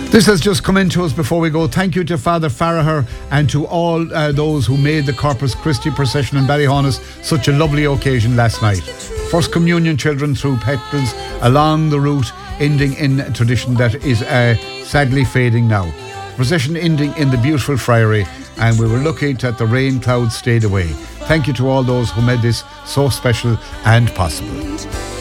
This has just come into us before we go. Thank you to Father Farragher and to all those who made the Corpus Christi procession in Ballyhonus such a lovely occasion last night. First communion children through petals along the route, ending in a tradition that is sadly fading now. Procession ending in the beautiful friary, and we were lucky that the rain clouds stayed away. Thank you to all those who made this so special and possible.